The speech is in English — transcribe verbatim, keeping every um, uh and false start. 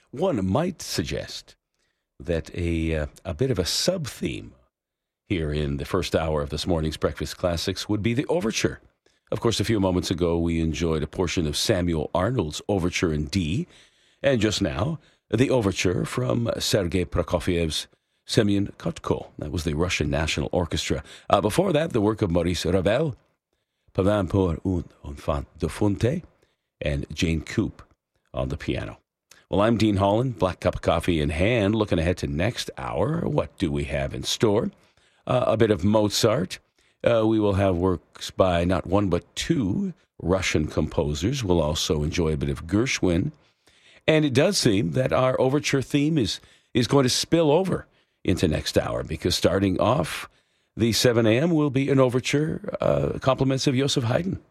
one might suggest that a, uh, a bit of a sub-theme here in the first hour of this morning's Breakfast Classics would be the overture. Of course, a few moments ago, we enjoyed a portion of Samuel Arnold's Overture in D, and just now, the overture from Sergei Prokofiev's Semyon Kotko. That was the Russian National Orchestra. Uh, before that, the work of Maurice Ravel, Pavane pour un enfant de fonte, and Jane Coop on the piano. Well, I'm Dean Holland, black cup of coffee in hand, looking ahead to next hour. What do we have in store? Uh, a bit of Mozart. Uh, we will have works by not one but two Russian composers. We'll also enjoy a bit of Gershwin. And it does seem that our overture theme is, is going to spill over into next hour, because starting off the seven a.m. will be an overture, uh, compliments of Joseph Haydn.